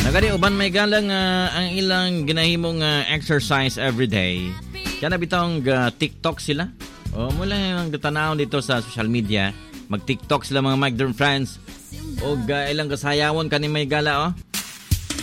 Nagadi uban may galang ang ilang ginahimong exercise every day. Kana bitong TikTok sila. O mula yung tanaw dito sa social media, mag-TikTok sila mga my dear friends. O ilang kasayawon kani may gala